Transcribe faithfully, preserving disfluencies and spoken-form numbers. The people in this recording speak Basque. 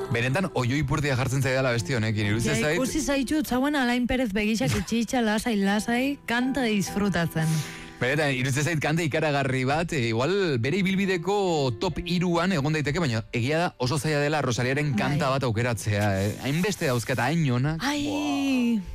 Benetan, oioi purtia jartzen zaidala besti honekin, iruditzen Ja, zait. ikusi zaitu, zauen Alain Perez begixak itxitxa, lasai, lasai, kanta disfrutatzen. Benetan, iruditzen zait kanta ikaragarri bat, e, igual bere ibilbideko top iruan egon daiteke, baina egia da oso zaila dela Rosaliaren kanta Bai. bat aukeratzea. Eh? Hainbeste dauzkata, hain onak. Ai,